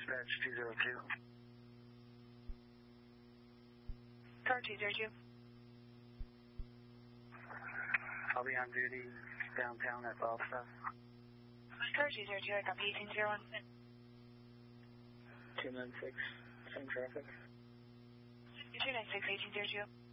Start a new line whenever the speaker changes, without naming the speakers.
Dispatch 202.
Car 202.
I'll be on duty downtown at Falstaff.
Car 202, I copy 1801.
296, same traffic.
296, 1802.